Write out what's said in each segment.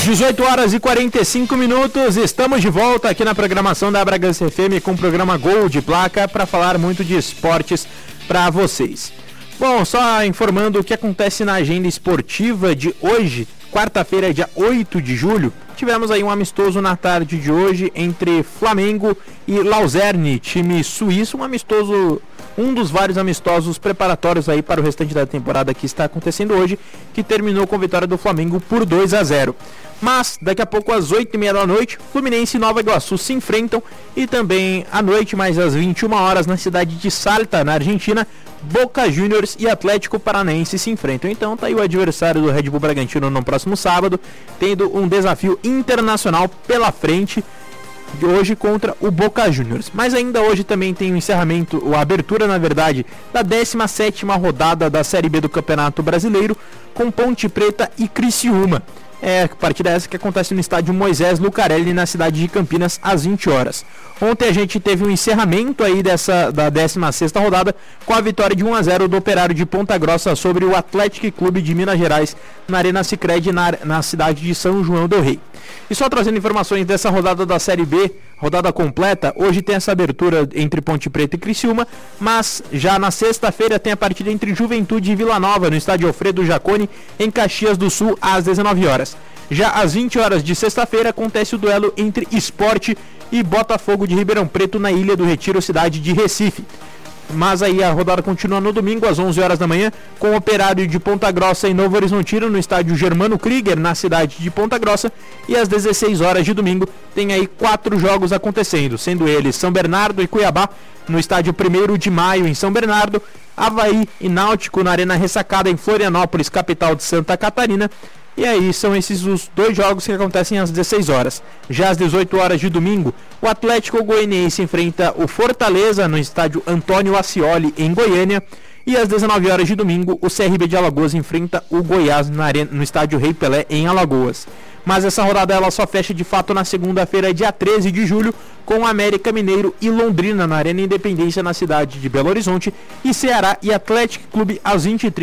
18 horas e 45 minutos, estamos de volta aqui na programação da Bragança FM com o programa Gol de Placa para falar muito de esportes para vocês. Bom, só informando o que acontece na agenda esportiva de hoje, quarta-feira, dia 8 de julho, tivemos aí um amistoso na tarde de hoje entre Flamengo e Luzerne, time suíço, um dos vários amistosos preparatórios aí para o restante da temporada que está acontecendo hoje, que terminou com vitória do Flamengo por 2-0. Mas daqui a pouco às 8h30 da noite, Fluminense e Nova Iguaçu se enfrentam e também à noite, mais às 21 horas, na cidade de Salta, na Argentina, Boca Juniors e Atlético Paranaense se enfrentam. Então tá aí o adversário do Red Bull Bragantino no próximo sábado, tendo um desafio internacional pela frente de hoje contra o Boca Juniors. Mas ainda hoje também tem o encerramento, ou a abertura na verdade, da 17ª rodada da Série B do Campeonato Brasileiro, com Ponte Preta e Criciúma. A partida essa que acontece no estádio Moisés Lucarelli, na cidade de Campinas, às 20 horas. Ontem a gente teve um encerramento aí da 16ª rodada, com a vitória de 1-0 do Operário de Ponta Grossa sobre o Atlético Clube de Minas Gerais, na Arena Sicredi, na cidade de São João do Rei. E só trazendo informações dessa rodada da Série B, rodada completa, hoje tem essa abertura entre Ponte Preta e Criciúma, mas já na sexta-feira tem a partida entre Juventude e Vila Nova, no estádio Alfredo Jaconi, em Caxias do Sul, às 19 horas. Já às 20 horas de sexta-feira acontece o duelo entre Sport e Botafogo de Ribeirão Preto, na Ilha do Retiro, cidade de Recife. Mas aí a rodada continua no domingo, às 11 horas da manhã, com o Operário de Ponta Grossa e Novo Horizontino, no estádio Germano Krieger, na cidade de Ponta Grossa. E às 16 horas de domingo tem aí 4 jogos acontecendo, sendo eles São Bernardo e Cuiabá, no estádio 1º de Maio, em São Bernardo, Avaí e Náutico, na Arena Ressacada, em Florianópolis, capital de Santa Catarina. E aí são esses os 2 jogos que acontecem às 16 horas. Já às 18 horas de domingo, o Atlético Goianiense enfrenta o Fortaleza no estádio Antônio Ascioli, em Goiânia. E às 19 horas de domingo, o CRB de Alagoas enfrenta o Goiás no estádio Rei Pelé, em Alagoas. Mas essa rodada ela só fecha de fato na segunda-feira, dia 13 de julho, com América Mineiro e Londrina na Arena Independência, na cidade de Belo Horizonte, e Ceará e Atlético Clube às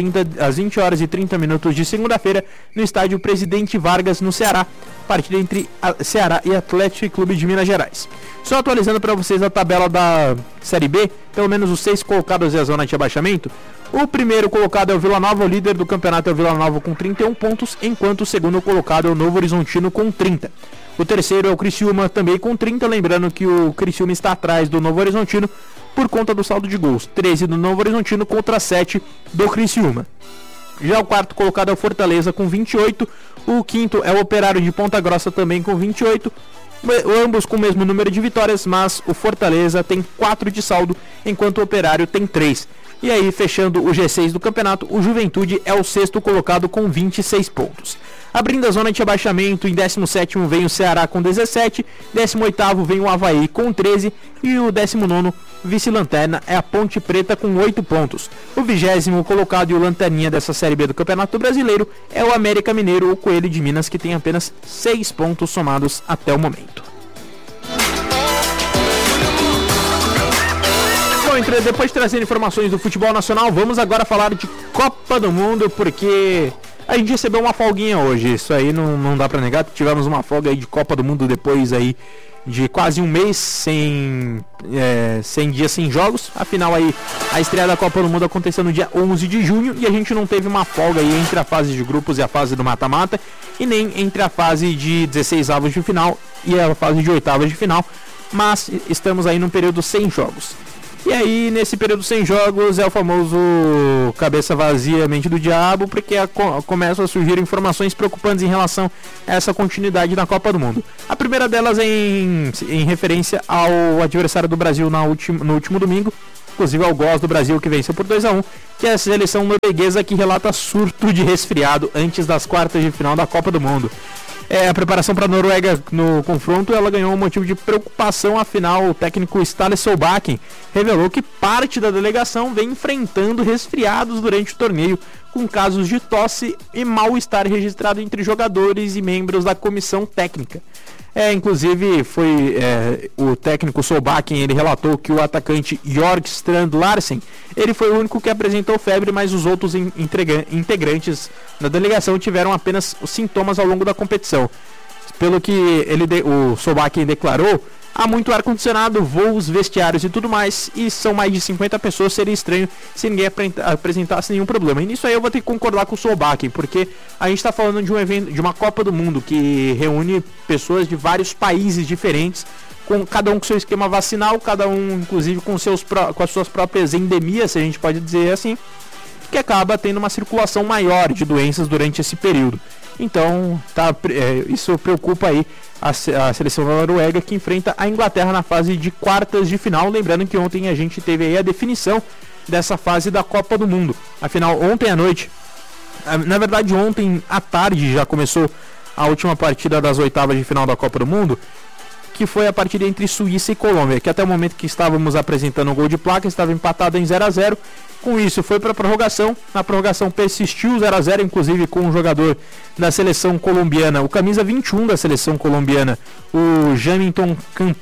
20 horas e 30 minutos de segunda-feira, no estádio Presidente Vargas, no Ceará, partida entre Ceará e Atlético Clube de Minas Gerais. Só atualizando para vocês a tabela da Série B, pelo menos os 6 colocados e a zona de abaixamento. O primeiro colocado é o Vila Nova, o líder do campeonato é o Vila Nova com 31 pontos, enquanto o segundo colocado é o Novo Horizontino com 30. O terceiro é o Criciúma, também com 30, lembrando que o Criciúma está atrás do Novo Horizontino por conta do saldo de gols, 13 do Novo Horizontino contra 7 do Criciúma. Já o quarto colocado é o Fortaleza com 28, o quinto é o Operário de Ponta Grossa também com 28, ambos com o mesmo número de vitórias, mas o Fortaleza tem 4 de saldo, enquanto o Operário tem 3. E aí, fechando o G6 do campeonato, o Juventude é o sexto colocado com 26 pontos. Abrindo a zona de abaixamento, em 17º vem o Ceará com 17, 18º vem o Avaí com 13 e o 19º vice-lanterna é a Ponte Preta com 8 pontos. O 20º colocado e o lanterninha dessa Série B do Campeonato Brasileiro é o América Mineiro, o Coelho de Minas, que tem apenas 6 pontos somados até o momento. Depois de trazer informações do futebol nacional, vamos agora falar de Copa do Mundo, porque a gente recebeu uma folguinha hoje, isso aí não dá pra negar. Tivemos uma folga aí de Copa do Mundo depois aí de quase um mês sem dias sem jogos. Afinal aí a estreia da Copa do Mundo aconteceu no dia 11 de junho e a gente não teve uma folga aí entre a fase de grupos e a fase do mata-mata, e nem entre a fase de 16avos de final e a fase de 8avos de final, mas estamos aí num período sem jogos. E aí, nesse período sem jogos, é o famoso cabeça vazia, mente do diabo, porque começam a surgir informações preocupantes em relação a essa continuidade da Copa do Mundo. A primeira delas é em referência ao adversário do Brasil no último domingo, inclusive ao Gols do Brasil, que venceu por 2-1, que é a seleção norueguesa, que relata surto de resfriado antes das quartas de final da Copa do Mundo. A preparação para a Noruega no confronto, ela ganhou um motivo de preocupação, afinal o técnico Ståle Solbakken revelou que parte da delegação vem enfrentando resfriados durante o torneio, com casos de tosse e mal-estar registrado entre jogadores e membros da comissão técnica. Inclusive foi o técnico Solbakken, ele relatou que o atacante Jorg Strand Larsen, ele foi o único que apresentou febre, mas os outros integrantes da delegação tiveram apenas os sintomas ao longo da competição. pelo que o Solbakken declarou, há muito ar-condicionado, voos, vestiários e tudo mais, e são mais de 50 pessoas, seria estranho se ninguém apresentasse nenhum problema. E nisso aí eu vou ter que concordar com o Solbakken, porque a gente está falando de um evento, de uma Copa do Mundo, que reúne pessoas de vários países diferentes, com cada um com seu esquema vacinal, cada um inclusive com as suas próprias endemias, se a gente pode dizer assim, que acaba tendo uma circulação maior de doenças durante esse período. Então, isso preocupa aí a seleção da Noruega, que enfrenta a Inglaterra na fase de quartas de final. Lembrando que ontem a gente teve aí a definição dessa fase da Copa do Mundo. Afinal, ontem à noite, na verdade ontem à tarde já começou a última partida das oitavas de final da Copa do Mundo, que foi a partida entre Suíça e Colômbia, que até o momento que estávamos apresentando o gol de placa estava empatado em 0-0. Com isso foi para a prorrogação. Na prorrogação persistiu 0-0, inclusive com um jogador da seleção colombiana, o camisa 21 da seleção colombiana, o Jamilton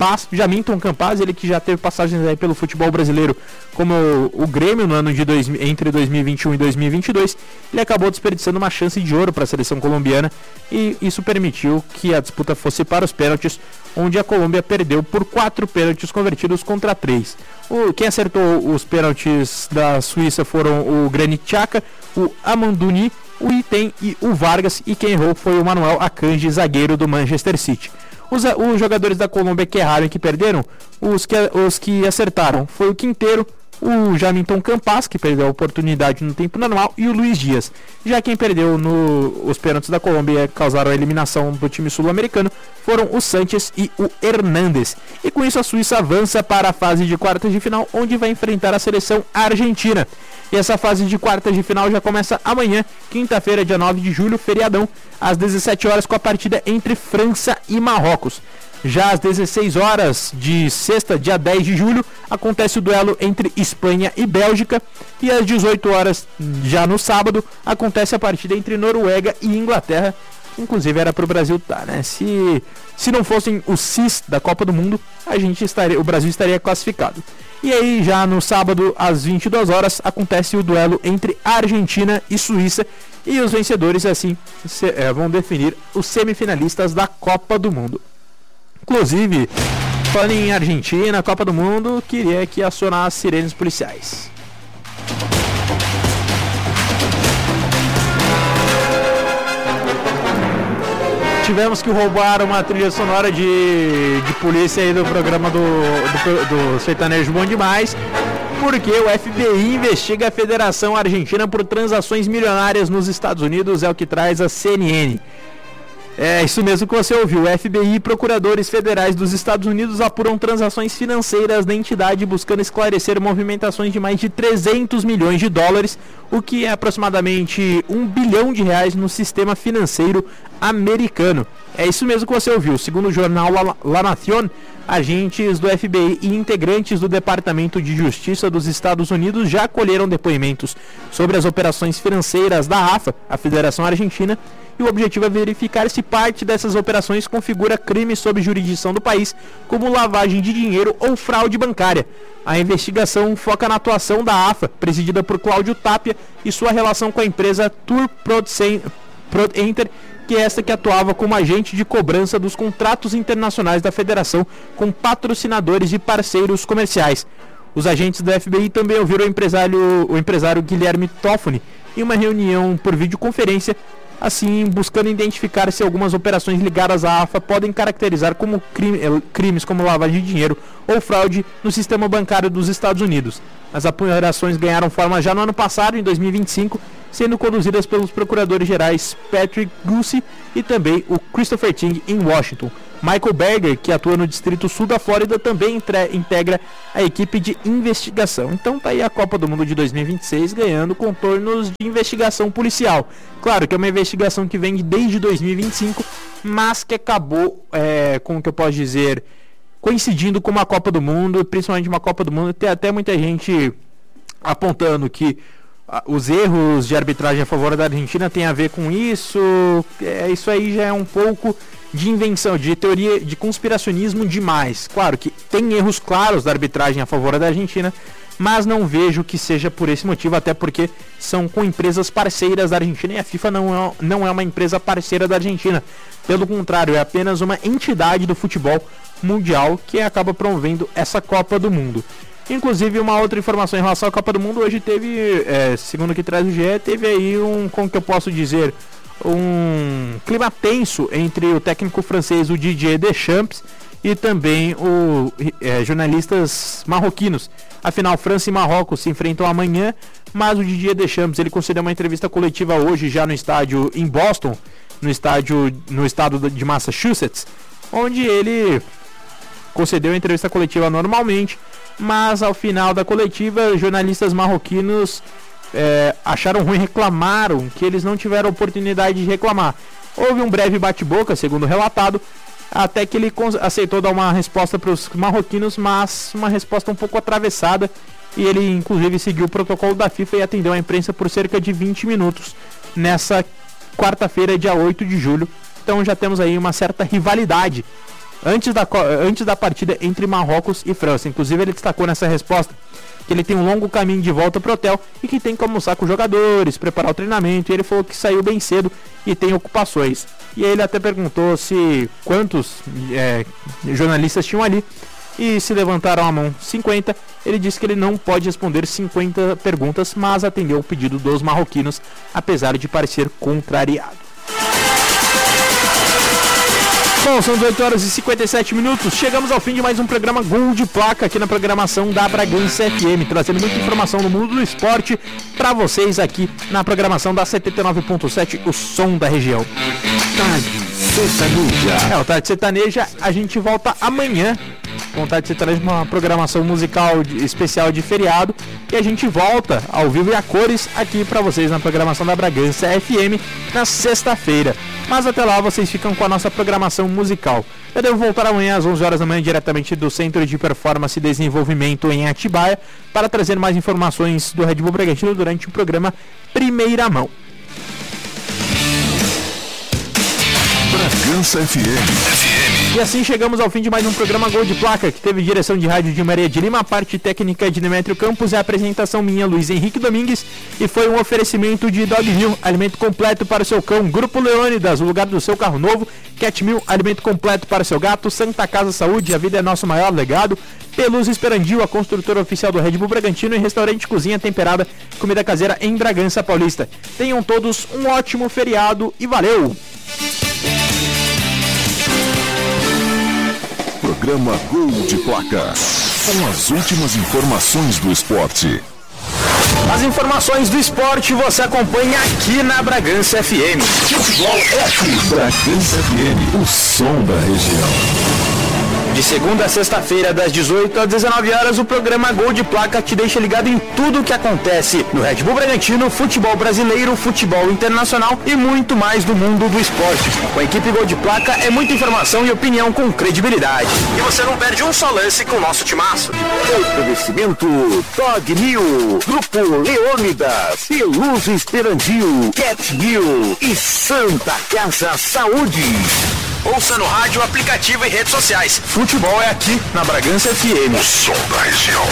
Campas, ele que já teve passagens aí pelo futebol brasileiro, como o Grêmio no ano entre 2021 e 2022. Ele acabou desperdiçando uma chance de ouro para a seleção colombiana, e isso permitiu que a disputa fosse para os pênaltis, onde a Colômbia perdeu por 4 pênaltis convertidos contra 3. Quem acertou os pênaltis da Suíça foram o Granit Xhaka, o Amanduni, o Item e o Vargas, e quem errou foi o Manuel Akanji, zagueiro do Manchester City. Os jogadores da Colômbia que erraram e que perderam, os que acertaram foi o Quinteiro, o Jamilton Campas, que perdeu a oportunidade no tempo normal, e o Luiz Dias. Já quem perdeu os pênaltis da Colômbia, causaram a eliminação do time sul-americano, foram o Sánchez e o Hernández. E com isso a Suíça avança para a fase de quartas de final, onde vai enfrentar a seleção argentina. E essa fase de quartas de final já começa amanhã, quinta-feira, dia 9 de julho, feriadão, às 17 horas, com a partida entre França e Marrocos. Já às 16 horas de sexta, dia 10 de julho, acontece o duelo entre Espanha e Bélgica. E às 18 horas, já no sábado, acontece a partida entre Noruega e Inglaterra. Inclusive era para o Brasil estar, né? Se não fossem os CIS da Copa do Mundo, o Brasil estaria classificado. E aí, já no sábado, às 22 horas, acontece o duelo entre Argentina e Suíça. E os vencedores, assim, vão definir os semifinalistas da Copa do Mundo. Inclusive, falando em Argentina, Copa do Mundo, queria aqui acionar as sirenes policiais. Tivemos que roubar uma trilha sonora de polícia aí do programa do Sertanejo Bom Demais, porque o FBI investiga a Federação Argentina por transações milionárias nos Estados Unidos, é o que traz a CNN. É isso mesmo que você ouviu. O FBI e procuradores federais dos Estados Unidos apuram transações financeiras da entidade, buscando esclarecer movimentações de mais de 300 milhões de dólares, o que é aproximadamente R$1 bilhão no sistema financeiro americano. É isso mesmo que você ouviu. Segundo o jornal La Nación, agentes do FBI e integrantes do Departamento de Justiça dos Estados Unidos já colheram depoimentos sobre as operações financeiras da AFA, a Federação Argentina, e o objetivo é verificar se parte dessas operações configura crime sob jurisdição do país, como lavagem de dinheiro ou fraude bancária. A investigação foca na atuação da AFA, presidida por Cláudio Tapia, e sua relação com a empresa Tour Prodenter, que é esta que atuava como agente de cobrança dos contratos internacionais da federação com patrocinadores e parceiros comerciais. Os agentes da FBI também ouviram o empresário Guilherme Toffoli em uma reunião por videoconferência, assim buscando identificar se algumas operações ligadas à AFA podem caracterizar como crimes como lavagem de dinheiro ou fraude no sistema bancário dos Estados Unidos. As apurações ganharam forma já no ano passado, em 2025, sendo conduzidas pelos procuradores-gerais Patrick Gussie e também o Christopher Ting em Washington. Michael Berger, que atua no Distrito Sul da Flórida, também integra a equipe de investigação. Então tá aí a Copa do Mundo de 2026 ganhando contornos de investigação policial. Claro que é uma investigação que vem desde 2025, mas que acabou, como que eu posso dizer, coincidindo com uma Copa do Mundo, principalmente uma Copa do Mundo. Tem até muita gente apontando que os erros de arbitragem a favor da Argentina tem a ver com isso. Isso aí já é um pouco de invenção, de teoria, de conspiracionismo demais. Claro que tem erros claros da arbitragem a favor da Argentina, mas não vejo que seja por esse motivo, até porque são com empresas parceiras da Argentina, e a FIFA não é uma empresa parceira da Argentina. Pelo contrário, é apenas uma entidade do futebol mundial que acaba promovendo essa Copa do Mundo. Inclusive, uma outra informação em relação à Copa do Mundo, hoje teve, segundo o que traz o GE, teve aí como que eu posso dizer, um clima tenso entre o técnico francês, o Didier Deschamps, e também jornalistas marroquinos. Afinal, França e Marrocos se enfrentam amanhã, mas o Didier Deschamps, ele concedeu uma entrevista coletiva hoje já no estádio em Boston, no estado de Massachusetts, onde ele concedeu a entrevista coletiva normalmente, mas ao final da coletiva, jornalistas marroquinos acharam ruim, reclamaram que eles não tiveram oportunidade de reclamar. Houve um breve bate-boca, segundo relatado, até que ele aceitou dar uma resposta para os marroquinos, mas uma resposta um pouco atravessada, e ele inclusive seguiu o protocolo da FIFA e atendeu a imprensa por cerca de 20 minutos nessa quarta-feira, dia 8 de julho. Então já temos aí uma certa rivalidade antes da partida entre Marrocos e França. Inclusive, ele destacou nessa resposta que ele tem um longo caminho de volta pro hotel e que tem que almoçar com os jogadores, preparar o treinamento, e ele falou que saiu bem cedo e tem ocupações. E aí ele até perguntou se quantos jornalistas tinham ali, e se levantaram a mão 50. Ele disse que ele não pode responder 50 perguntas, mas atendeu o pedido dos marroquinos, apesar de parecer contrariado. Bom, são 18 horas e 57 minutos. Chegamos ao fim de mais um programa Gol de Placa aqui na programação da Bragança FM, trazendo muita informação no mundo do esporte para vocês aqui na programação da 79.7, o som da região. Tarde Sertaneja. O Tarde Sertaneja, a gente volta amanhã. Com Tarde Sertaneja, uma programação musical especial de feriado, e a gente volta ao vivo e a cores aqui para vocês na programação da Bragança FM na sexta-feira. Mas até lá vocês ficam com a nossa programação musical. Eu devo voltar amanhã às 11 horas da manhã diretamente do Centro de Performance e Desenvolvimento em Atibaia para trazer mais informações do Red Bull Bragantino durante o programa Primeira Mão. Bragança FM. E assim chegamos ao fim de mais um programa Gol de Placa, que teve direção de rádio de Maria de Lima, a parte técnica de Demétrio Campos e a apresentação minha, Luiz Henrique Domingues, e foi um oferecimento de Dog Meal, alimento completo para o seu cão, Grupo Leônidas, o lugar do seu carro novo, Cat Meal, alimento completo para o seu gato, Santa Casa Saúde, a vida é nosso maior legado, Peluz Esperandil, a construtora oficial do Red Bull Bragantino, e Restaurante Cozinha Temperada, comida caseira em Bragança Paulista. Tenham todos um ótimo feriado e valeu! Programa Gol de Placa, com as últimas informações do esporte. As informações do esporte você acompanha aqui na Bragança FM. Futebol é aqui. Bragança FM, o som da região. De segunda a sexta-feira, das 18 às 19 horas, o programa Gol de Placa te deixa ligado em tudo o que acontece no Red Bull Bragantino, futebol brasileiro, futebol internacional e muito mais do mundo do esporte. Com a equipe Gol de Placa é muita informação e opinião com credibilidade. E você não perde um só lance com o nosso timaço. Oferecimento Dog Meal, Grupo Leônidas, Peluz Esperandil, Cat Meal e Santa Casa Saúde. Ouça no rádio, aplicativo e redes sociais. Futebol é aqui na Bragança FM. O som da região.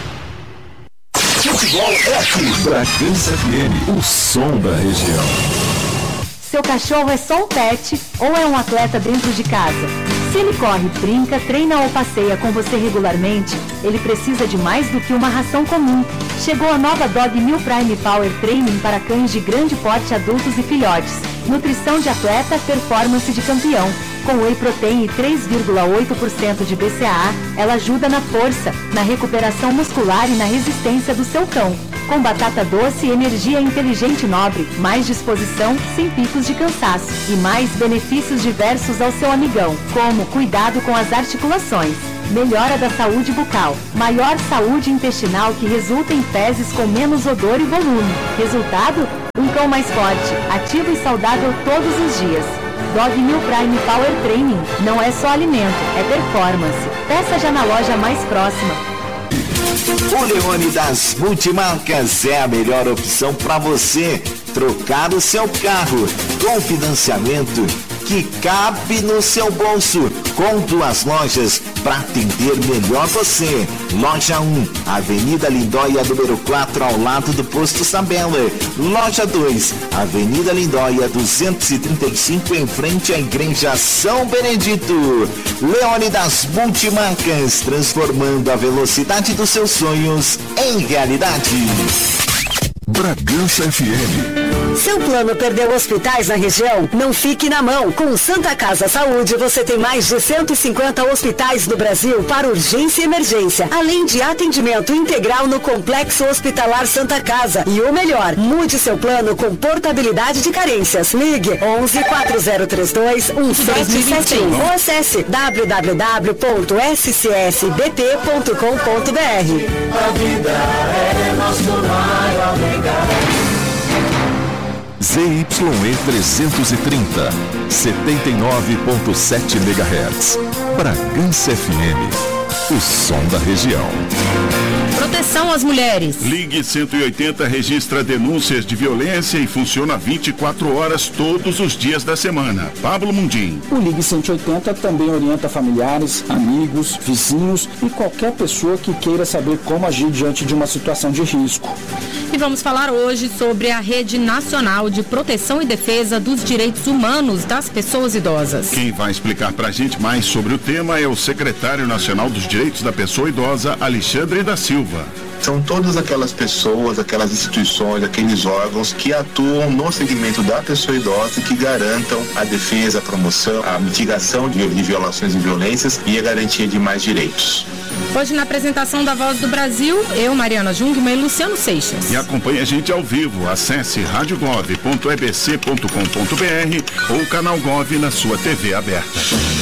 Futebol é aqui. Bragança FM, o som da região. Seu cachorro é só um pet ou é um atleta dentro de casa? Se ele corre, brinca, treina ou passeia com você regularmente, ele precisa de mais do que uma ração comum. Chegou a nova Dog Meal Prime Power Training para cães de grande porte, adultos e filhotes. Nutrição de atleta, performance de campeão. Com Whey Protein e 3,8% de BCAA, ela ajuda na força, na recuperação muscular e na resistência do seu cão. Com batata doce, energia inteligente e nobre, mais disposição, sem picos de cansaço e mais benefícios diversos ao seu amigão, como cuidado com as articulações, melhora da saúde bucal, maior saúde intestinal que resulta em fezes com menos odor e volume. Resultado? Um cão mais forte, ativo e saudável todos os dias. Dog Meal Prime Power Training não é só alimento, é performance. Peça já na loja mais próxima. O Leônidas Multimarcas é a melhor opção para você trocar o seu carro com financiamento que cabe no seu bolso, com 2 lojas para atender melhor você. Loja 1, Avenida Lindóia, número 4, ao lado do Posto Sabela. Loja 2, Avenida Lindóia, 235, em frente à Igreja São Benedito. Leônidas Multimarcas, transformando a velocidade dos seus sonhos em realidade. Bragança FM. Seu plano perdeu hospitais na região? Não fique na mão. Com Santa Casa Saúde, você tem mais de 150 hospitais no Brasil para urgência e emergência, além de atendimento integral no Complexo Hospitalar Santa Casa. E o melhor, mude seu plano com portabilidade de carências. Ligue 11 4032 1671 ou acesse www.scsbp.com.br. A vida é nosso maior legado. ZYE 330, 79.7 MHz. Bragança FM, o som da região. Proteção às mulheres. Ligue 180 registra denúncias de violência e funciona 24 horas todos os dias da semana. Pablo Mundim. O Ligue 180 também orienta familiares, amigos, vizinhos e qualquer pessoa que queira saber como agir diante de uma situação de risco. E vamos falar hoje sobre a Rede Nacional de Proteção e Defesa dos Direitos Humanos das Pessoas Idosas. Quem vai explicar pra gente mais sobre o tema é o secretário nacional dos Direitos da Pessoa Idosa, Alexandre da Silva. São todas aquelas pessoas, aquelas instituições, aqueles órgãos que atuam no segmento da pessoa idosa e que garantam a defesa, a promoção, a mitigação de violações e violências e a garantia de mais direitos. Hoje na apresentação da Voz do Brasil, eu, Mariana Jungmann e Luciano Seixas. E acompanhe a gente ao vivo. Acesse radiogov.ebc.com.br ou canal Gov na sua TV aberta.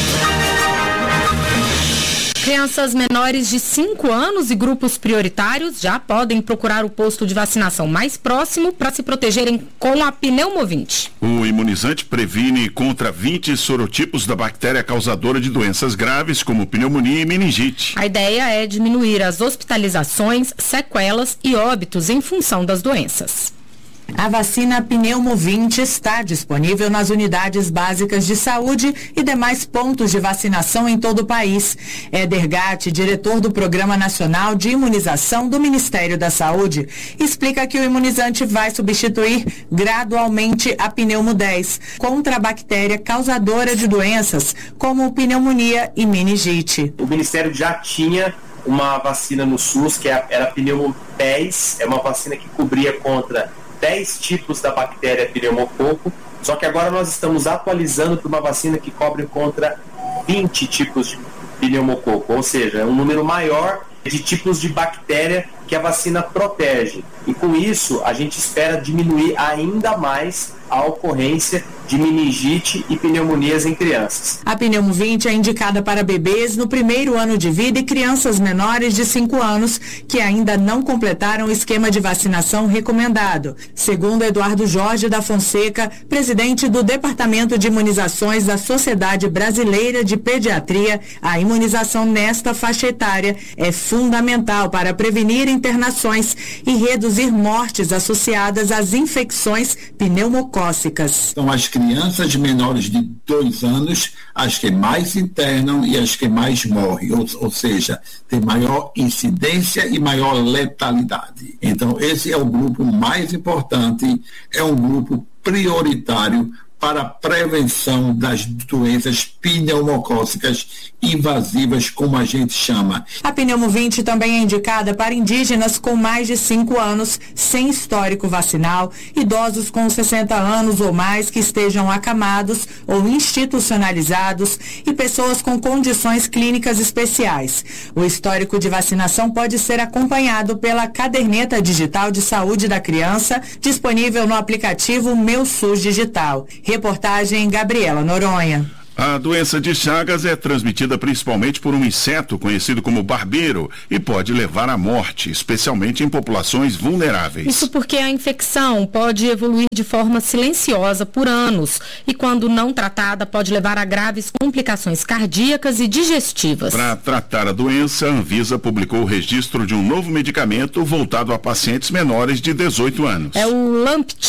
Crianças menores de 5 anos e grupos prioritários já podem procurar o posto de vacinação mais próximo para se protegerem com a pneumovinte. O imunizante previne contra 20 sorotipos da bactéria causadora de doenças graves como pneumonia e meningite. A ideia é diminuir as hospitalizações, sequelas e óbitos em função das doenças. A vacina Pneumovinte está disponível nas unidades básicas de saúde e demais pontos de vacinação em todo o país. Éder Gatti, diretor do Programa Nacional de Imunização do Ministério da Saúde, explica que o imunizante vai substituir gradualmente a pneumo 10 contra a bactéria causadora de doenças como pneumonia e meningite. O Ministério já tinha uma vacina no SUS que era a pneumo 10, é uma vacina que cobria contra 10 tipos da bactéria pneumococo, só que agora nós estamos atualizando para uma vacina que cobre contra 20 tipos de pneumococo, ou seja, é um número maior de tipos de bactéria que a vacina protege. E com isso, a gente espera diminuir ainda mais a ocorrência de meningite e pneumonias em crianças. A Pneumovinte é indicada para bebês no primeiro ano de vida e crianças menores de 5 anos que ainda não completaram o esquema de vacinação recomendado. Segundo Eduardo Jorge da Fonseca, presidente do Departamento de Imunizações da Sociedade Brasileira de Pediatria, a imunização nesta faixa etária é fundamental para prevenir internações e reduzir mortes associadas às infecções pneumocócicas. São as crianças menores de 2 anos as que mais internam e as que mais morrem, ou seja, tem maior incidência e maior letalidade. Então, esse é o grupo mais importante, é um grupo prioritário para a prevenção das doenças pneumocócicas invasivas, como a gente chama. A Pneumovinte também é indicada para indígenas com mais de 5 anos, sem histórico vacinal, idosos com 60 anos ou mais que estejam acamados ou institucionalizados e pessoas com condições clínicas especiais. O histórico de vacinação pode ser acompanhado pela caderneta digital de saúde da criança, disponível no aplicativo Meu SUS Digital. Reportagem Gabriela Noronha. A doença de Chagas é transmitida principalmente por um inseto conhecido como barbeiro e pode levar à morte, especialmente em populações vulneráveis. Isso porque a infecção pode evoluir de forma silenciosa por anos e, quando não tratada, pode levar a graves complicações cardíacas e digestivas. Para tratar a doença, a Anvisa publicou o registro de um novo medicamento voltado a pacientes menores de 18 anos. É o Lampt,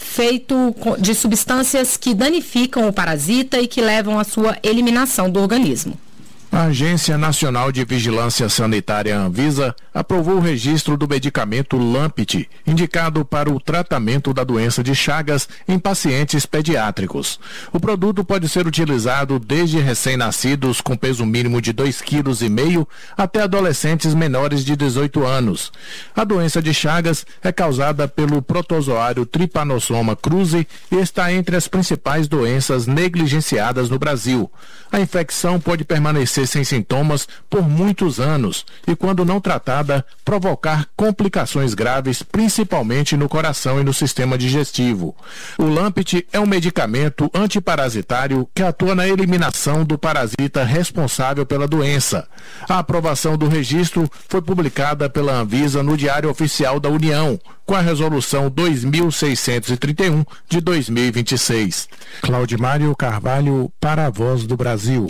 feito de substâncias que danificam o parasita e que levam à sua eliminação do organismo. A Agência Nacional de Vigilância Sanitária Anvisa aprovou o registro do medicamento Lampit, indicado para o tratamento da doença de Chagas em pacientes pediátricos. O produto pode ser utilizado desde recém-nascidos com peso mínimo de 2,5 kg até adolescentes menores de 18 anos. A doença de Chagas é causada pelo protozoário Trypanosoma cruzi e está entre as principais doenças negligenciadas no Brasil. A infecção pode permanecer sem sintomas por muitos anos e, quando não tratada, provocar complicações graves, principalmente no coração e no sistema digestivo. O Lampit é um medicamento antiparasitário que atua na eliminação do parasita responsável pela doença. A aprovação do registro foi publicada pela Anvisa no Diário Oficial da União, com a Resolução 2631 de 2026. Claudimário Carvalho, para a Voz do Brasil.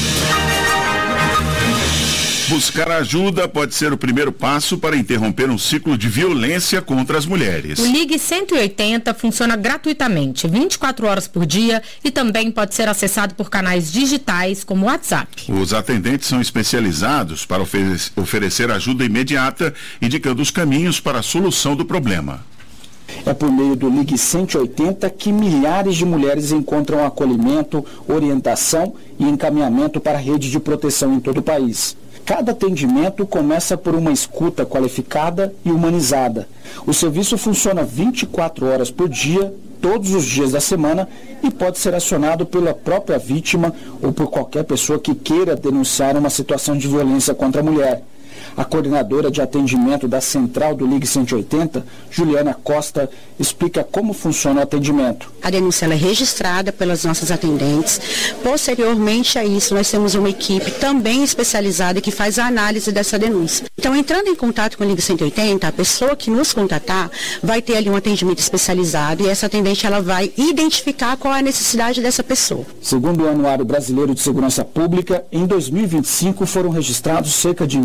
Buscar ajuda pode ser o primeiro passo para interromper um ciclo de violência contra as mulheres. O Ligue 180 funciona gratuitamente, 24 horas por dia, e também pode ser acessado por canais digitais como o WhatsApp. Os atendentes são especializados para oferecer ajuda imediata, indicando os caminhos para a solução do problema. É por meio do Ligue 180 que milhares de mulheres encontram acolhimento, orientação e encaminhamento para a rede de proteção em todo o país. Cada atendimento começa por uma escuta qualificada e humanizada. O serviço funciona 24 horas por dia, todos os dias da semana, e pode ser acionado pela própria vítima ou por qualquer pessoa que queira denunciar uma situação de violência contra a mulher. A coordenadora de atendimento da Central do Ligue 180, Juliana Costa, explica como funciona o atendimento. A denúncia ela é registrada pelas nossas atendentes. Posteriormente a isso, nós temos uma equipe também especializada que faz a análise dessa denúncia. Então, entrando em contato com o Ligue 180, a pessoa que nos contatar vai ter ali um atendimento especializado e essa atendente ela vai identificar qual é a necessidade dessa pessoa. Segundo o Anuário Brasileiro de Segurança Pública, em 2025 foram registrados cerca de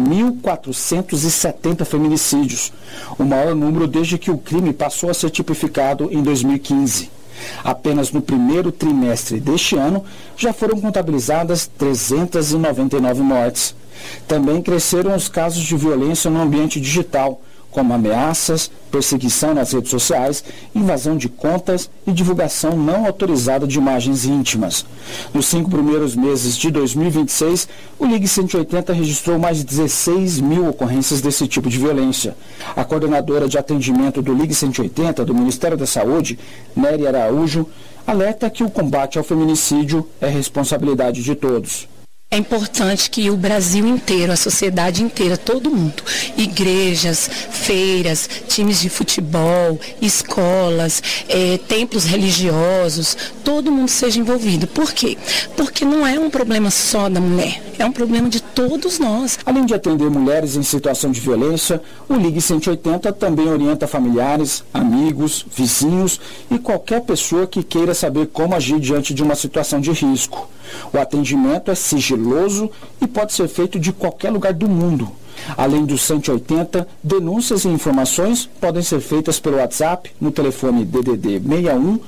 1.470 feminicídios, o maior número desde que o crime passou a ser tipificado em 2015. Apenas no primeiro trimestre deste ano já foram contabilizadas 399 mortes. Também cresceram os casos de violência no ambiente digital, como ameaças, perseguição nas redes sociais, invasão de contas e divulgação não autorizada de imagens íntimas. Nos 5 primeiros meses de 2026, o Ligue 180 registrou mais de 16 mil ocorrências desse tipo de violência. A coordenadora de atendimento do Ligue 180 do Ministério da Saúde, Nery Araújo, alerta que o combate ao feminicídio é responsabilidade de todos. É importante que o Brasil inteiro, a sociedade inteira, todo mundo, igrejas, feiras, times de futebol, escolas, templos religiosos, todo mundo seja envolvido. Por quê? Porque não é um problema só da mulher, é um problema de todos nós. Além de atender mulheres em situação de violência, o Ligue 180 também orienta familiares, amigos, vizinhos e qualquer pessoa que queira saber como agir diante de uma situação de risco. O atendimento é sigiloso e pode ser feito de qualquer lugar do mundo. Além do 180, denúncias e informações podem ser feitas pelo WhatsApp no telefone DDD 61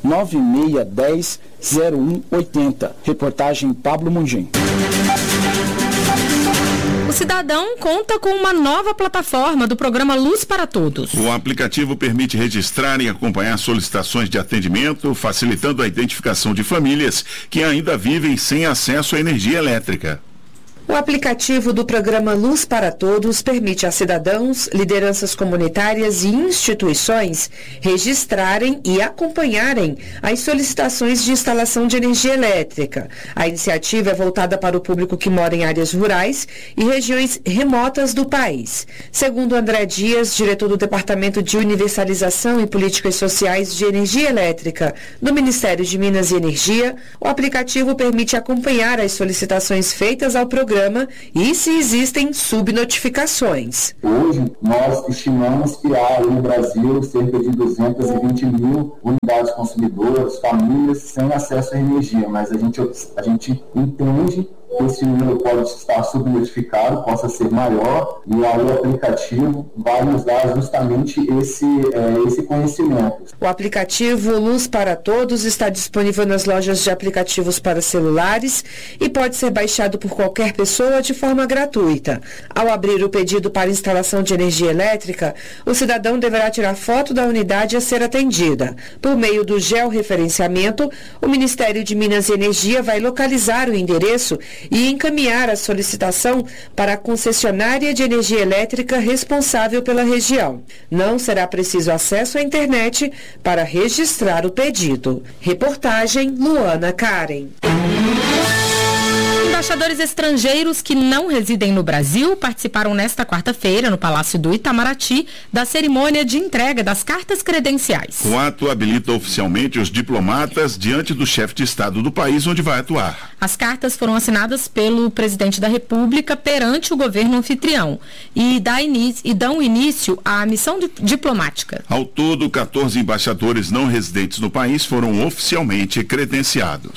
9610 0180. Reportagem Pablo Mundim. O cidadão conta com uma nova plataforma do programa Luz para Todos. O aplicativo permite registrar e acompanhar solicitações de atendimento, facilitando a identificação de famílias que ainda vivem sem acesso à energia elétrica. O aplicativo do programa Luz para Todos permite a cidadãos, lideranças comunitárias e instituições registrarem e acompanharem as solicitações de instalação de energia elétrica. A iniciativa é voltada para o público que mora em áreas rurais e regiões remotas do país. Segundo André Dias, diretor do Departamento de Universalização e Políticas Sociais de Energia Elétrica do Ministério de Minas e Energia, o aplicativo permite acompanhar as solicitações feitas ao programa e se existem subnotificações. Hoje, nós estimamos que há no Brasil cerca de 220 mil unidades consumidoras, famílias sem acesso à energia, mas a gente entende esse número pode estar subnotificado, possa ser maior, e aí o aplicativo vai nos dar justamente esse conhecimento. O aplicativo Luz para Todos está disponível nas lojas de aplicativos para celulares e pode ser baixado por qualquer pessoa de forma gratuita. Ao abrir o pedido para instalação de energia elétrica, o cidadão deverá tirar foto da unidade a ser atendida. Por meio do georreferenciamento, o Ministério de Minas e Energia vai localizar o endereço e encaminhar a solicitação para a concessionária de energia elétrica responsável pela região. Não será preciso acesso à internet para registrar o pedido. Reportagem Luana Karen. Embaixadores estrangeiros que não residem no Brasil participaram nesta quarta-feira, no Palácio do Itamaraty, da cerimônia de entrega das cartas credenciais. O ato habilita oficialmente os diplomatas diante do chefe de Estado do país onde vai atuar. As cartas foram assinadas pelo presidente da República perante o governo anfitrião e dão início à missão diplomática. Ao todo, 14 embaixadores não residentes no país foram oficialmente credenciados.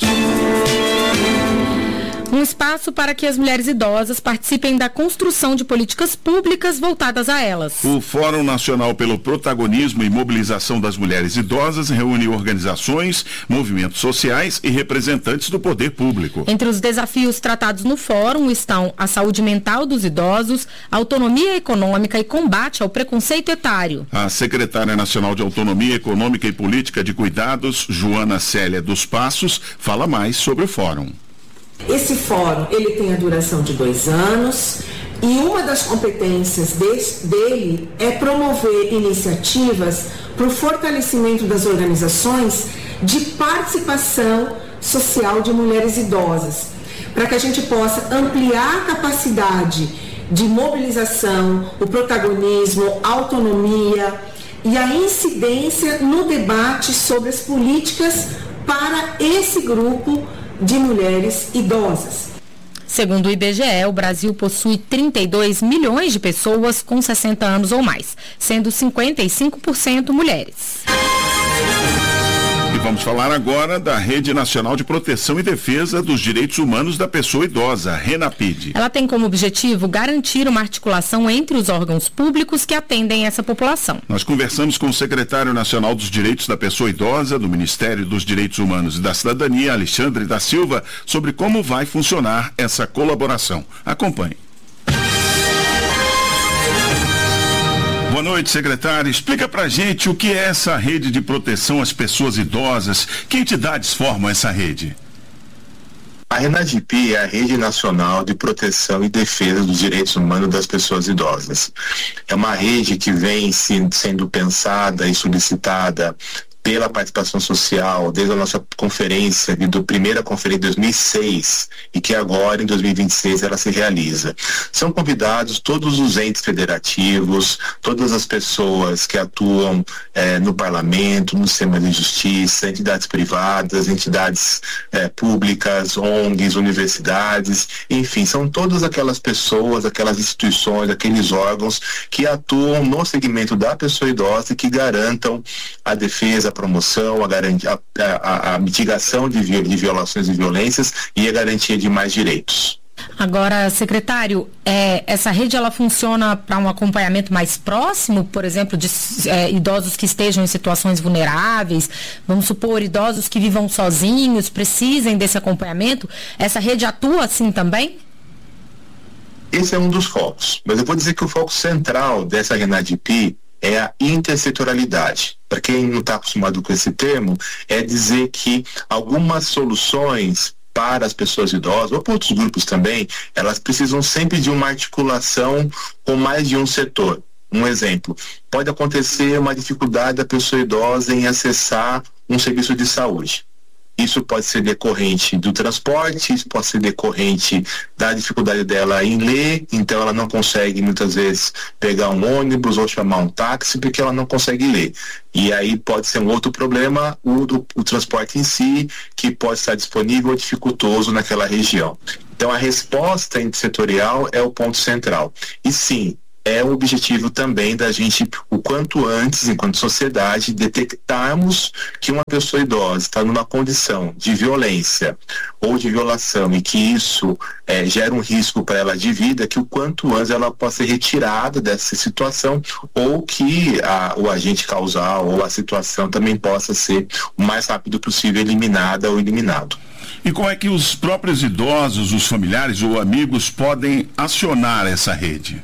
Um espaço para que as mulheres idosas participem da construção de políticas públicas voltadas a elas. O Fórum Nacional pelo Protagonismo e Mobilização das Mulheres Idosas reúne organizações, movimentos sociais e representantes do poder público. Entre os desafios tratados no fórum estão a saúde mental dos idosos, a autonomia econômica e combate ao preconceito etário. A secretária nacional de Autonomia Econômica e Política de Cuidados, Joana Célia dos Passos, fala mais sobre o fórum. Esse fórum, ele tem a duração de 2 anos e uma das competências dele é promover iniciativas para o fortalecimento das organizações de participação social de mulheres idosas, para que a gente possa ampliar a capacidade de mobilização, o protagonismo, a autonomia e a incidência no debate sobre as políticas para esse grupo de mulheres idosas. Segundo o IBGE, o Brasil possui 32 milhões de pessoas com 60 anos ou mais, sendo 55% mulheres. E vamos falar agora da Rede Nacional de Proteção e Defesa dos Direitos Humanos da Pessoa Idosa, RENAPID. Ela tem como objetivo garantir uma articulação entre os órgãos públicos que atendem essa população. Nós conversamos com o secretário nacional dos Direitos da Pessoa Idosa, do Ministério dos Direitos Humanos e da Cidadania, Alexandre da Silva, sobre como vai funcionar essa colaboração. Acompanhe. Boa noite, secretário. Explica pra gente o que é essa rede de proteção às pessoas idosas. Que entidades formam essa rede? A RENADIP é a Rede Nacional de Proteção e Defesa dos Direitos Humanos das Pessoas Idosas. É uma rede que vem sendo pensada e solicitada pela participação social, desde a nossa conferência, primeira conferência de 2006, e que agora, em 2026, ela se realiza. São convidados todos os entes federativos, todas as pessoas que atuam no parlamento, no sistema de justiça, entidades privadas, entidades públicas, ONGs, universidades, enfim, são todas aquelas pessoas, aquelas instituições, aqueles órgãos que atuam no segmento da pessoa idosa e que garantam a defesa, a promoção, a mitigação de violações e violências e a garantia de mais direitos. Agora, secretário, essa rede ela funciona para um acompanhamento mais próximo, por exemplo, de idosos que estejam em situações vulneráveis, vamos supor, idosos que vivam sozinhos, precisem desse acompanhamento. Essa rede atua assim também? Esse é um dos focos, mas eu vou dizer que o foco central dessa RENADIP é a intersetorialidade. Para quem não está acostumado com esse termo, é dizer que algumas soluções para as pessoas idosas, ou para outros grupos também, elas precisam sempre de uma articulação com mais de um setor. Um exemplo, pode acontecer uma dificuldade da pessoa idosa em acessar um serviço de saúde. Isso pode ser decorrente do transporte, isso pode ser decorrente da dificuldade dela em ler, então ela não consegue muitas vezes pegar um ônibus ou chamar um táxi porque ela não consegue ler. E aí pode ser um outro problema, o transporte em si, que pode estar disponível ou dificultoso naquela região. Então a resposta intersetorial é o ponto central. E sim, é o objetivo também da gente, o quanto antes, enquanto sociedade, detectarmos que uma pessoa idosa está numa condição de violência ou de violação e que isso gera um risco para ela de vida, que o quanto antes ela possa ser retirada dessa situação ou que o agente causal ou a situação também possa ser o mais rápido possível eliminada ou eliminado. E como é que os próprios idosos, os familiares ou amigos podem acionar essa rede?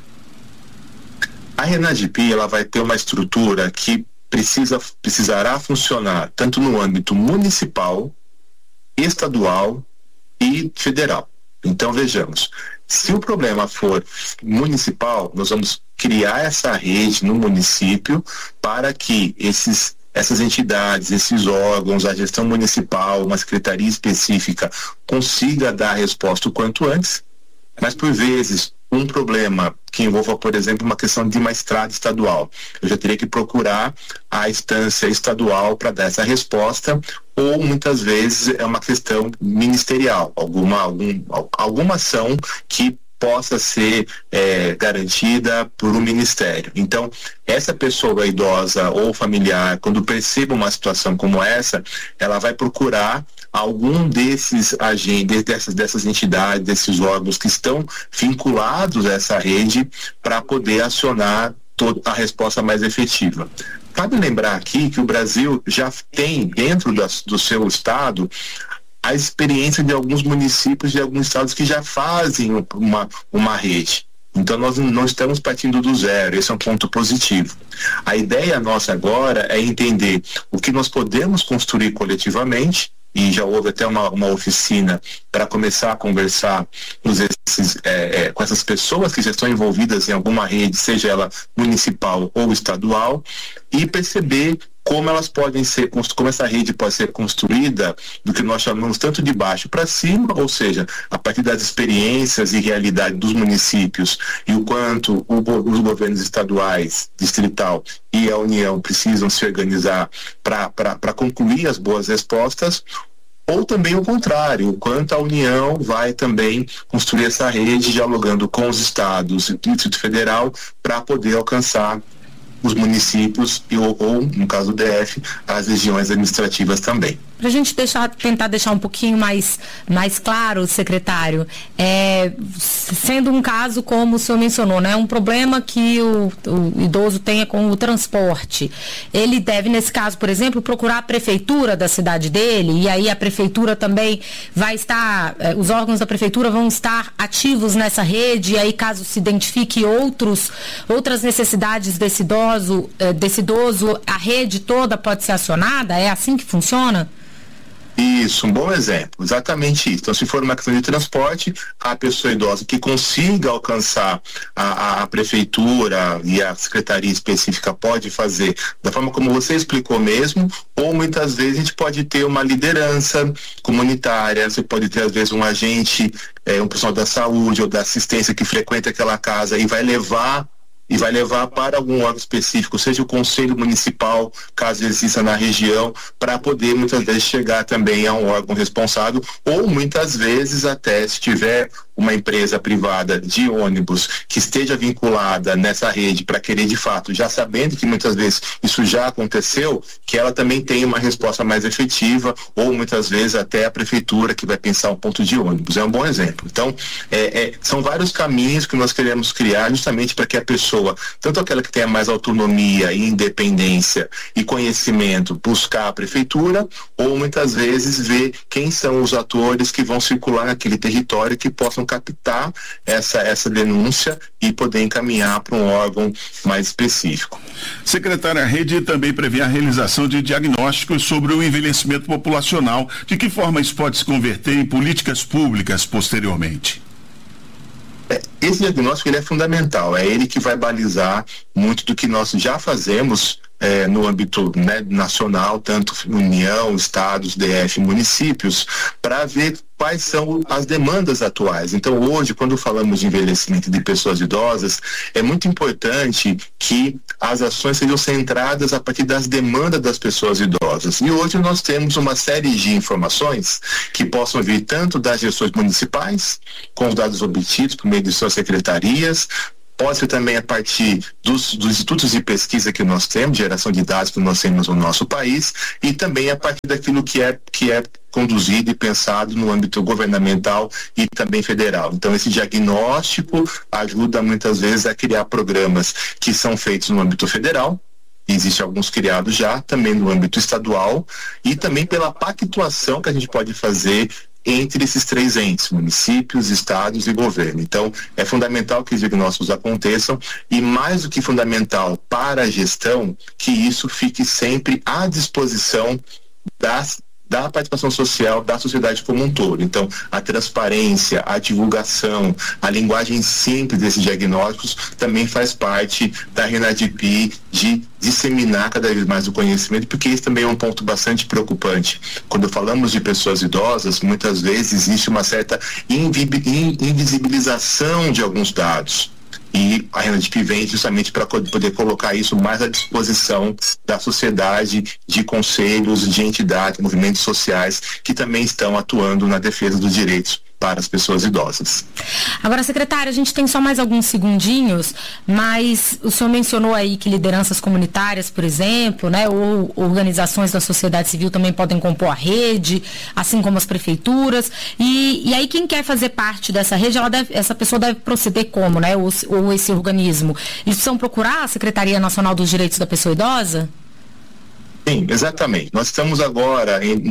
A Renadip, ela vai ter uma estrutura que precisará funcionar tanto no âmbito municipal, estadual e federal. Então vejamos, se o problema for municipal, nós vamos criar essa rede no município para que essas entidades, esses órgãos, a gestão municipal, uma secretaria específica consiga dar a resposta o quanto antes, mas por vezes um problema que envolva, por exemplo, uma questão de uma estrada estadual, eu já teria que procurar a instância estadual para dar essa resposta, ou muitas vezes é uma questão ministerial, alguma ação que possa ser garantida por um ministério. Então, essa pessoa idosa ou familiar, quando perceba uma situação como essa, ela vai procurar algum desses agentes, dessas entidades, desses órgãos que estão vinculados a essa rede para poder acionar a resposta mais efetiva. Cabe lembrar aqui que o Brasil já tem dentro do seu estado a experiência de alguns municípios de alguns estados que já fazem uma rede. Então nós não estamos partindo do zero, esse é um ponto positivo. A ideia nossa agora é entender o que nós podemos construir coletivamente, e já houve até uma oficina para começar a conversar com essas pessoas que já estão envolvidas em alguma rede, seja ela municipal ou estadual, e perceber como elas podem ser, como essa rede pode ser construída do que nós chamamos tanto de baixo para cima, ou seja, a partir das experiências e realidade dos municípios e o quanto os governos estaduais, distrital e a União precisam se organizar para concluir as boas respostas, ou também o contrário, o quanto a União vai também construir essa rede dialogando com os estados e o Distrito Federal para poder alcançar os municípios ou, no caso do DF, as regiões administrativas também. Para a gente tentar deixar um pouquinho mais claro, secretário, sendo um caso como o senhor mencionou, né, um problema que o idoso tenha com o transporte, ele deve, nesse caso, por exemplo, procurar a prefeitura da cidade dele, e aí a prefeitura também vai estar, os órgãos da prefeitura vão estar ativos nessa rede, e aí caso se identifique outras necessidades desse idoso, a rede toda pode ser acionada? É assim que funciona? Isso, um bom exemplo, exatamente isso. Então, se for uma questão de transporte, a pessoa idosa que consiga alcançar a prefeitura e a secretaria específica pode fazer da forma como você explicou mesmo, ou muitas vezes a gente pode ter uma liderança comunitária, você pode ter às vezes um agente, um pessoal da saúde ou da assistência que frequenta aquela casa e vai levar para algum órgão específico, seja o conselho municipal, caso exista na região, para poder muitas vezes chegar também a um órgão responsável, ou muitas vezes até se tiver uma empresa privada de ônibus que esteja vinculada nessa rede para querer de fato, já sabendo que muitas vezes isso já aconteceu, que ela também tenha uma resposta mais efetiva, ou muitas vezes até a prefeitura que vai pensar um ponto de ônibus. É um bom exemplo. Então, são vários caminhos que nós queremos criar justamente para que a pessoa, tanto aquela que tenha mais autonomia e independência e conhecimento, buscar a prefeitura, ou muitas vezes ver quem são os atores que vão circular naquele território que possam captar essa denúncia e poder encaminhar para um órgão mais específico. Secretária, a rede também prevê a realização de diagnósticos sobre o envelhecimento populacional. De que forma isso pode se converter em políticas públicas posteriormente? Esse diagnóstico ele é fundamental, é ele que vai balizar muito do que nós já fazemos no âmbito, né, nacional, tanto União, estados, DF, municípios, para ver quais são as demandas atuais. Então hoje, quando falamos de envelhecimento de pessoas idosas, é muito importante que as ações sejam centradas a partir das demandas das pessoas idosas. E hoje nós temos uma série de informações que possam vir tanto das gestões municipais, com os dados obtidos por meio de suas secretarias, pode ser também a partir dos institutos de pesquisa que nós temos, geração de dados que nós temos no nosso país, e também a partir daquilo que é conduzido e pensado no âmbito governamental e também federal. Então, esse diagnóstico ajuda muitas vezes a criar programas que são feitos no âmbito federal. Existem alguns criados já, também no âmbito estadual, e também pela pactuação que a gente pode fazer entre esses 3 entes, municípios, estados e governo. Então, é fundamental que os diagnósticos aconteçam e, mais do que fundamental para a gestão, que isso fique sempre à disposição da participação social da sociedade como um todo. Então, a transparência, a divulgação, a linguagem simples desses diagnósticos também faz parte da Renadip de disseminar cada vez mais o conhecimento, porque isso também é um ponto bastante preocupante. Quando falamos de pessoas idosas, muitas vezes existe uma certa invisibilização de alguns dados. E a Renadip vem justamente para poder colocar isso mais à disposição da sociedade, de conselhos, de entidades, movimentos sociais que também estão atuando na defesa dos direitos para as pessoas idosas. Agora, secretário, a gente tem só mais alguns segundinhos, mas o senhor mencionou aí que lideranças comunitárias, por exemplo, né, ou organizações da sociedade civil também podem compor a rede, assim como as prefeituras, e aí quem quer fazer parte dessa rede, essa pessoa deve proceder como, né, ou esse organismo? Eles precisam procurar a Secretaria Nacional dos Direitos da Pessoa Idosa? Sim, exatamente. Nós estamos agora, no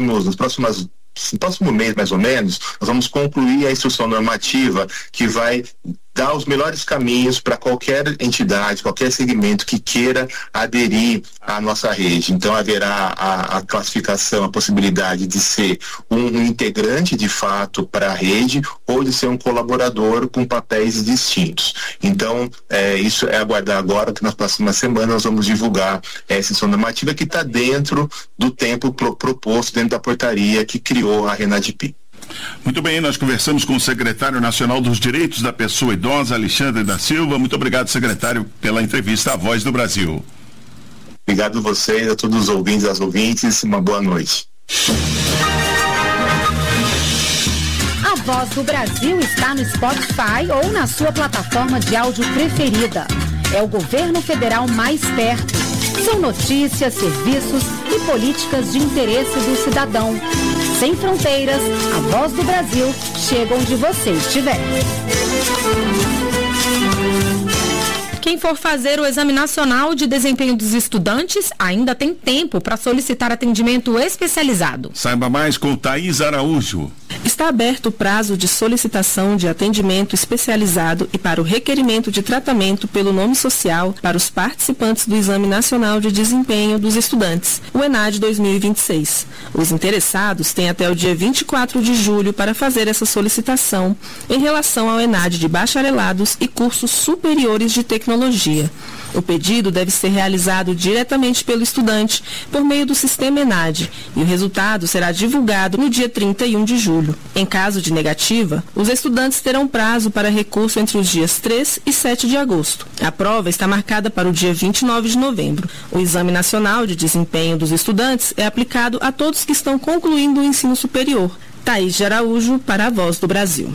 próximo mês, mais ou menos, nós vamos concluir a instrução normativa que vai dar os melhores caminhos para qualquer entidade, qualquer segmento que queira aderir à nossa rede. Então, haverá a classificação, a possibilidade de ser um integrante de fato para a rede ou de ser um colaborador com papéis distintos. Então, isso é aguardar agora, que nas próximas semanas nós vamos divulgar essa instrução normativa que está dentro do tempo proposto, dentro da portaria que criou a Renadip. Muito bem, nós conversamos com o secretário nacional dos Direitos da Pessoa Idosa, Alexandre da Silva. Muito obrigado, secretário, pela entrevista à Voz do Brasil. Obrigado a vocês, a todos os ouvintes e as ouvintes. Uma boa noite. A Voz do Brasil está no Spotify ou na sua plataforma de áudio preferida. É o governo federal mais perto. São notícias, serviços e políticas de interesse do cidadão. Sem fronteiras, a Voz do Brasil chega onde você estiver. Quem for fazer o Exame Nacional de Desempenho dos Estudantes ainda tem tempo para solicitar atendimento especializado. Saiba mais com Thaís Araújo. Está aberto o prazo de solicitação de atendimento especializado e para o requerimento de tratamento pelo nome social para os participantes do Exame Nacional de Desempenho dos Estudantes, o ENAD 2026. Os interessados têm até o dia 24 de julho para fazer essa solicitação em relação ao ENAD de bacharelados e cursos superiores de tecnologia. O pedido deve ser realizado diretamente pelo estudante por meio do sistema ENAD e o resultado será divulgado no dia 31 de julho. Em caso de negativa, os estudantes terão prazo para recurso entre os dias 3 e 7 de agosto. A prova está marcada para o dia 29 de novembro. O Exame Nacional de Desempenho dos Estudantes é aplicado a todos que estão concluindo o ensino superior. Thaís de Araújo, para a Voz do Brasil.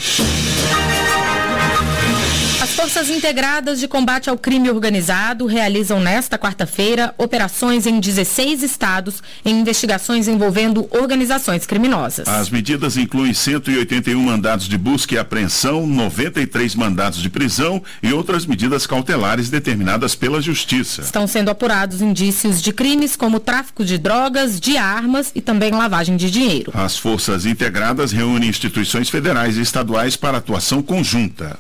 As Forças Integradas de Combate ao Crime Organizado realizam nesta quarta-feira operações em 16 estados em investigações envolvendo organizações criminosas. As medidas incluem 181 mandados de busca e apreensão, 93 mandados de prisão e outras medidas cautelares determinadas pela Justiça. Estão sendo apurados indícios de crimes como tráfico de drogas, de armas e também lavagem de dinheiro. As Forças Integradas reúnem instituições federais e estaduais para atuação conjunta.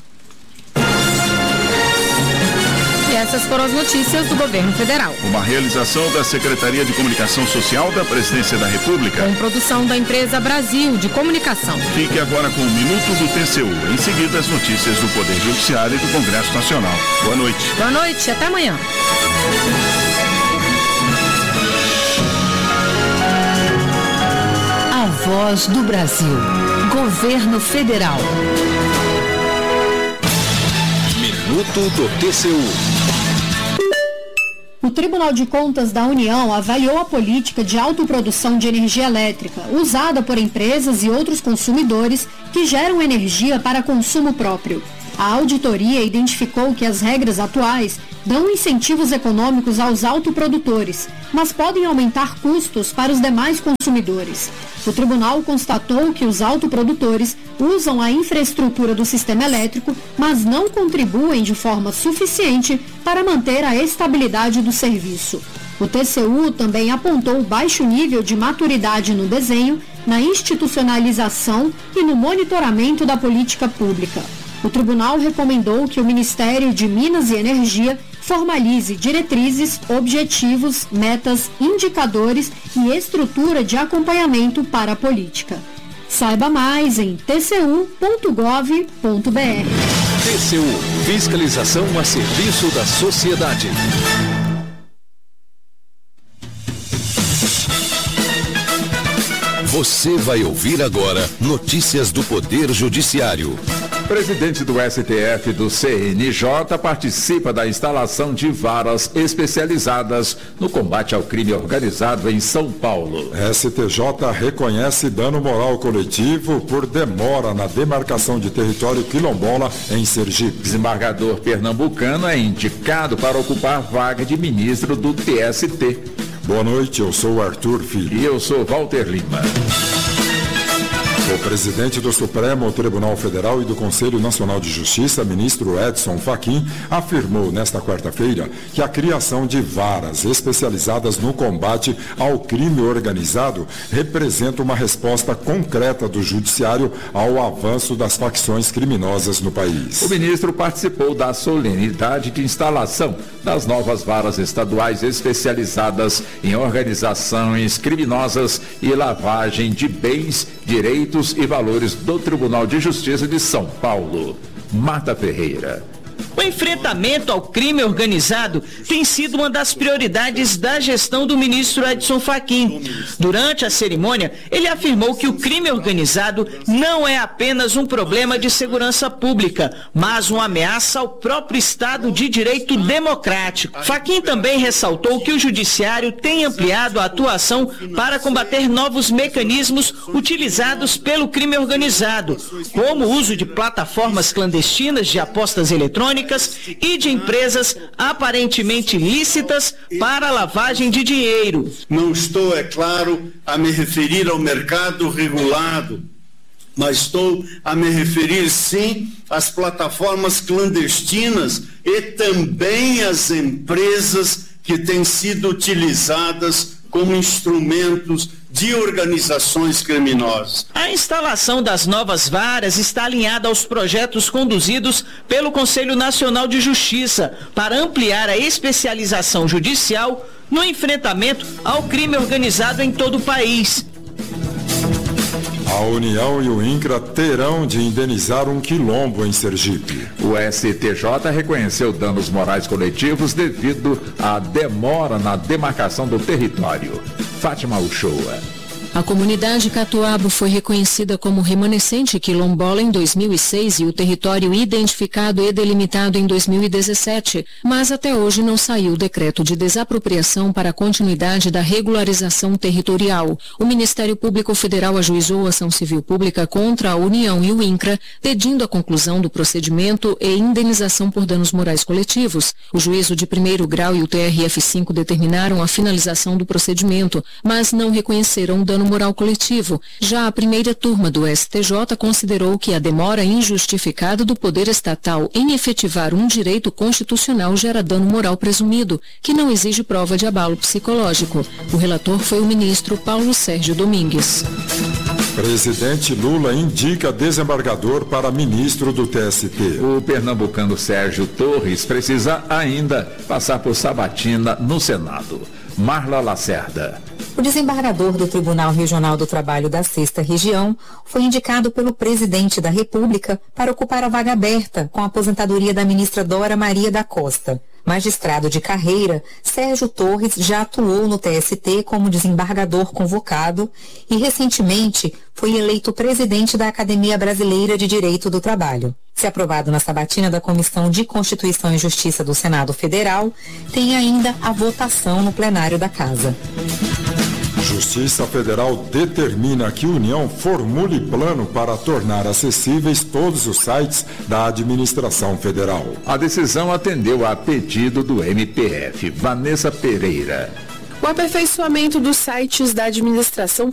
Essas foram as notícias do governo federal. Uma realização da Secretaria de Comunicação Social da Presidência da República. Com produção da empresa Brasil de Comunicação. Fique agora com o Minuto do TCU. Em seguida, as notícias do Poder Judiciário e do Congresso Nacional. Boa noite. Boa noite, até amanhã. A Voz do Brasil. Governo Federal. Minuto do TCU. O Tribunal de Contas da União avaliou a política de autoprodução de energia elétrica usada por empresas e outros consumidores que geram energia para consumo próprio. A auditoria identificou que as regras atuais dão incentivos econômicos aos autoprodutores, mas podem aumentar custos para os demais consumidores. O tribunal constatou que os autoprodutores usam a infraestrutura do sistema elétrico, mas não contribuem de forma suficiente para manter a estabilidade do serviço. O TCU também apontou baixo nível de maturidade no desenho, na institucionalização e no monitoramento da política pública. O tribunal recomendou que o Ministério de Minas e Energia formalize diretrizes, objetivos, metas, indicadores e estrutura de acompanhamento para a política. Saiba mais em tcu.gov.br. TCU, fiscalização a serviço da sociedade. Você vai ouvir agora notícias do Poder Judiciário. Presidente do STF do CNJ participa da instalação de varas especializadas no combate ao crime organizado em São Paulo. STJ reconhece dano moral coletivo por demora na demarcação de território quilombola em Sergipe. Desembargador pernambucano é indicado para ocupar vaga de ministro do TST. Boa noite, eu sou Arthur Filho. E eu sou Walter Lima. O presidente do Supremo Tribunal Federal e do Conselho Nacional de Justiça, ministro Edson Fachin, afirmou nesta quarta-feira que a criação de varas especializadas no combate ao crime organizado representa uma resposta concreta do judiciário ao avanço das facções criminosas no país. O ministro participou da solenidade de instalação das novas varas estaduais especializadas em organizações criminosas e lavagem de bens, direitos e valores do Tribunal de Justiça de São Paulo. Marta Ferreira. O enfrentamento ao crime organizado tem sido uma das prioridades da gestão do ministro Edson Fachin. Durante a cerimônia, ele afirmou que o crime organizado não é apenas um problema de segurança pública, mas uma ameaça ao próprio Estado de Direito democrático. Fachin também ressaltou que o Judiciário tem ampliado a atuação para combater novos mecanismos utilizados pelo crime organizado, como o uso de plataformas clandestinas de apostas eletrônicas e de empresas aparentemente lícitas para a lavagem de dinheiro. Não estou, é claro, a me referir ao mercado regulado, mas estou a me referir, sim, às plataformas clandestinas e também às empresas que têm sido utilizadas como instrumentos de organizações criminosas. A instalação das novas varas está alinhada aos projetos conduzidos pelo Conselho Nacional de Justiça para ampliar a especialização judicial no enfrentamento ao crime organizado em todo o país. A União e o INCRA terão de indenizar um quilombo em Sergipe. O STJ reconheceu danos morais coletivos devido à demora na demarcação do território. Fátima Uchoa. A comunidade Catuabo foi reconhecida como remanescente quilombola em 2006 e o território identificado e delimitado em 2017, mas até hoje não saiu o decreto de desapropriação para a continuidade da regularização territorial. O Ministério Público Federal ajuizou a ação civil pública contra a União e o INCRA, pedindo a conclusão do procedimento e indenização por danos morais coletivos. O juízo de primeiro grau e o TRF5 determinaram a finalização do procedimento, mas não reconheceram dano moral coletivo. Já a primeira turma do STJ considerou que a demora injustificada do poder estatal em efetivar um direito constitucional gera dano moral presumido, que não exige prova de abalo psicológico. O relator foi o ministro Paulo Sérgio Domingues. Presidente Lula indica desembargador para ministro do TST. O pernambucano Sérgio Torres precisa ainda passar por sabatina no Senado. Marla Lacerda. O desembargador do Tribunal Regional do Trabalho da 6ª Região foi indicado pelo presidente da República para ocupar a vaga aberta com a aposentadoria da ministra Dora Maria da Costa. Magistrado de carreira, Sérgio Torres já atuou no TST como desembargador convocado e, recentemente, foi eleito presidente da Academia Brasileira de Direito do Trabalho. Se aprovado na sabatina da Comissão de Constituição e Justiça do Senado Federal, tem ainda a votação no plenário da Casa. Justiça Federal determina que a União formule plano para tornar acessíveis todos os sites da administração federal. A decisão atendeu a pedido do MPF. Vanessa Pereira. O aperfeiçoamento dos sites da administração